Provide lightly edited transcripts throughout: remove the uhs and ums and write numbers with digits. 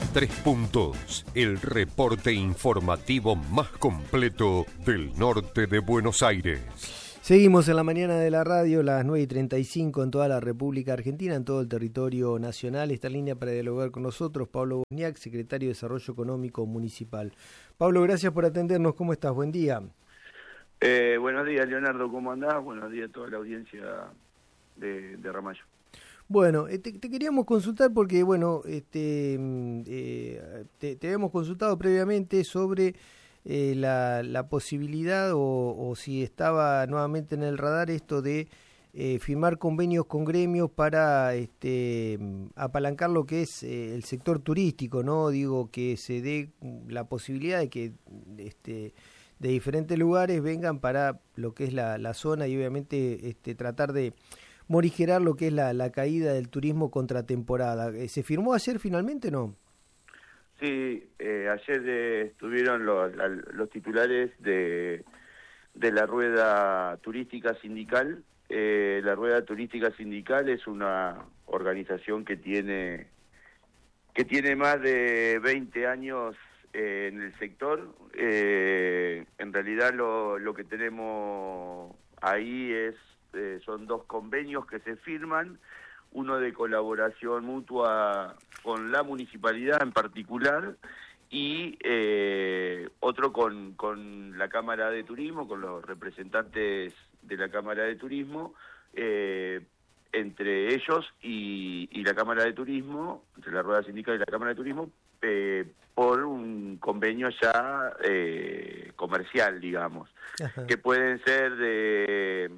Tres Puntos, el reporte informativo más completo del norte de Buenos Aires. Seguimos en la mañana de la radio, las 9:35 en toda la República Argentina, en todo el territorio nacional. Esta línea para dialogar con nosotros, Pablo Bosniak, secretario de Desarrollo Económico Municipal. Pablo, gracias por atendernos. ¿Cómo estás? Buen día. Buenos días, Leonardo. ¿Cómo andás? Buenos días a toda la audiencia de Ramallo. Bueno, te queríamos consultar porque, bueno, te habíamos consultado previamente sobre la posibilidad o si estaba nuevamente en el radar esto de firmar convenios con gremios para apalancar lo que es el sector turístico, ¿no? Digo, que se dé la posibilidad de que de diferentes lugares vengan para lo que es la zona y obviamente tratar de morigerar lo que es la caída del turismo contratemporada. ¿Se firmó ayer finalmente, no? Sí, ayer estuvieron los titulares de la rueda turística sindical. La rueda turística sindical es una organización que tiene más de 20 años en el sector. En realidad lo que tenemos ahí son dos convenios que se firman, uno de colaboración mutua con la municipalidad en particular y otro con la Cámara de Turismo, con los representantes de la Cámara de Turismo, entre ellos y la Cámara de Turismo, entre la Rueda Sindical y la Cámara de Turismo, por un convenio ya comercial, digamos. Ajá. Que pueden ser de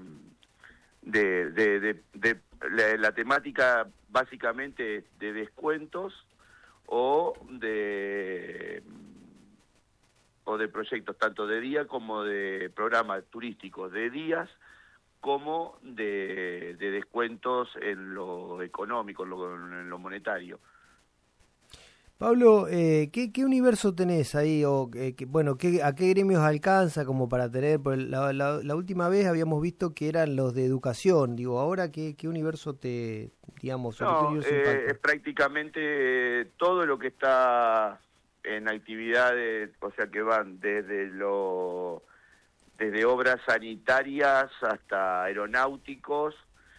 la temática básicamente de descuentos o de proyectos tanto de día como de programas turísticos de días como de descuentos en lo económico, en lo monetario. Pablo, ¿qué universo tenés ahí? O ¿a qué gremios alcanza como para tener? La última vez habíamos visto que eran los de educación. Digo, ahora ¿qué universo es prácticamente todo lo que está en actividades, o sea que van desde obras sanitarias hasta aeronáuticos,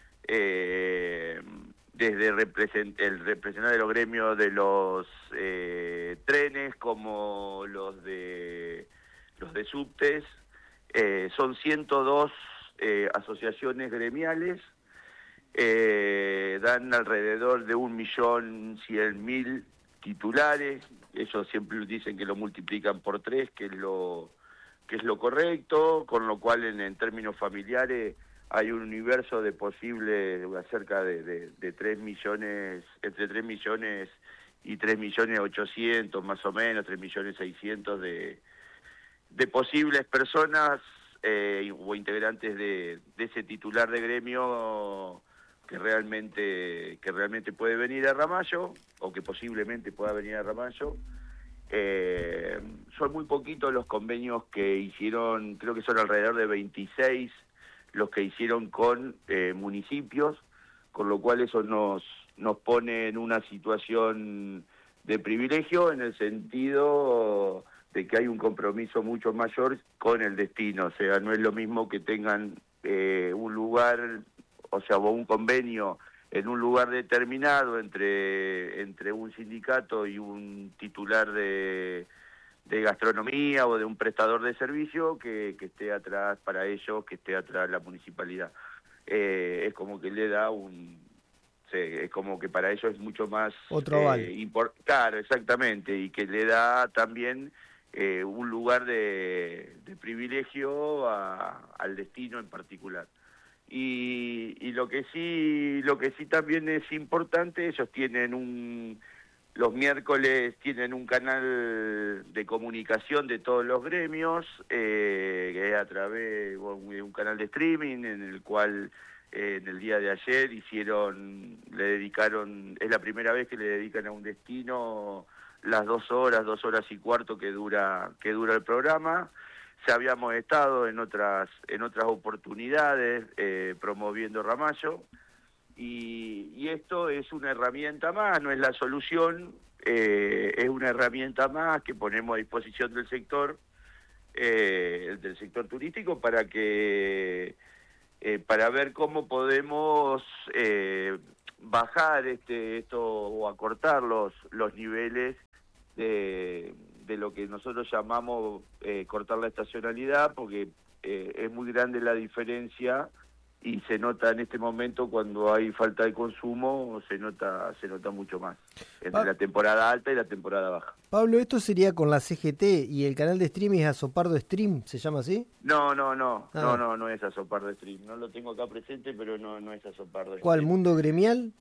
desde el representar de los gremios de los trenes como los de subtes. Son 102 asociaciones gremiales, dan alrededor de 1.100.000 titulares. Ellos siempre dicen que lo multiplican por 3, que es lo correcto, con lo cual en términos familiares hay un universo de posibles cerca de 3 millones, entre 3 millones y 3.800.000 más o menos, 3.600.000 de posibles personas o integrantes de ese titular de gremio que realmente puede venir a Ramallo o que posiblemente pueda venir a Ramallo. Son muy poquitos los convenios que hicieron, creo que son alrededor de 26 los que hicieron con municipios, con lo cual eso nos pone en una situación de privilegio en el sentido de que hay un compromiso mucho mayor con el destino. O sea, no es lo mismo que tengan un lugar, o sea, o un convenio en un lugar determinado entre un sindicato y un titular de gastronomía o de un prestador de servicio que esté atrás para ellos, que esté atrás la municipalidad. Es como que le da es como que para ellos es mucho más otro claro, exactamente, y que le da también un lugar de privilegio al destino en particular. Y lo que sí también es importante, ellos tienen los miércoles tienen un canal de comunicación de todos los gremios, que es a través de un canal de streaming en el cual en el día de ayer le dedicaron, es la primera vez que le dedican a un destino las 2 horas y cuarto que dura el programa. Ya habíamos estado en otras oportunidades promoviendo Ramallo. Y esto es una herramienta más, no es la solución, es una herramienta más que ponemos a disposición del sector turístico para ver cómo podemos bajar esto o acortar los niveles de lo que nosotros llamamos cortar la estacionalidad, porque es muy grande la diferencia y se nota en este momento cuando hay falta de consumo, se nota mucho más entre la temporada alta y la temporada baja. Pablo, ¿esto sería con la CGT y el canal de streaming es Azopardo Stream, se llama así? No es Azopardo Stream, no lo tengo acá presente, pero no es Azopardo Stream. ¿Cuál, Mundo Gremial?